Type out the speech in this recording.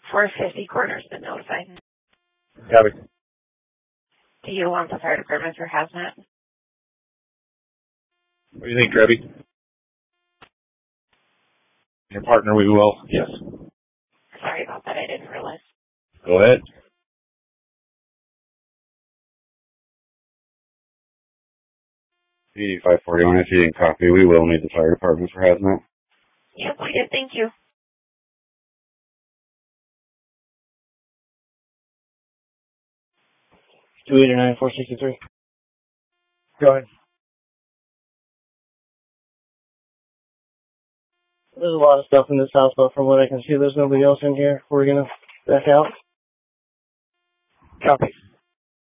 450 Corner's been notified. Copy. Do you want the fire department for hazmat? What do you think, Trevi? Your partner, we will. Yes. Sorry about that. I didn't realize. Go ahead. PD 541, if you didn't copy, we will need the fire department for hazmat. Yep, we did. Thank you. $289,463. Go ahead. There's a lot of stuff in this house, but from what I can see, there's nobody else in here. We're gonna back out. Copy.